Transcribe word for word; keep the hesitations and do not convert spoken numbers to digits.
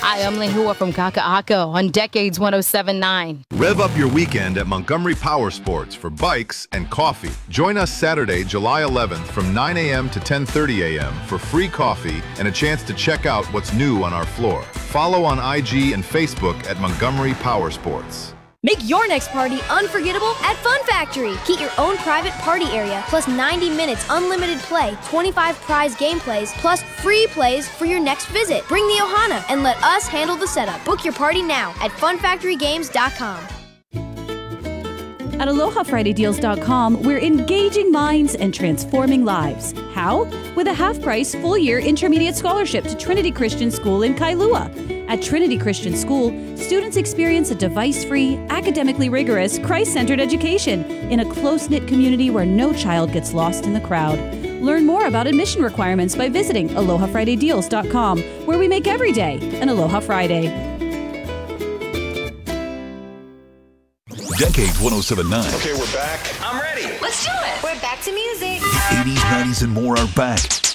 Hi, I'm Lehua from Kaka'ako on Decades one oh seven point nine. Rev up your weekend at Montgomery Power Sports for bikes and coffee. Join us Saturday, July eleventh from nine a.m. to ten thirty a.m. for free coffee and a chance to check out what's new on our floor. Follow on I G and Facebook at Montgomery Power Sports. Make your next party unforgettable at Fun Factory. Get your own private party area, plus ninety minutes unlimited play, twenty-five prize gameplays, plus free plays for your next visit. Bring the Ohana and let us handle the setup. Book your party now at fun factory games dot com. At aloha friday deals dot com, we're engaging minds and transforming lives. How? With a half-price, full-year intermediate scholarship to Trinity Christian School in Kailua. At Trinity Christian School, students experience a device-free, academically rigorous, Christ-centered education in a close-knit community where no child gets lost in the crowd. Learn more about admission requirements by visiting aloha friday deals dot com, where we make every day an Aloha Friday. Decades one oh seven point nine. Okay, we're back. I'm ready. Let's do it. We're back to music. The eighties, nineties, and more are back.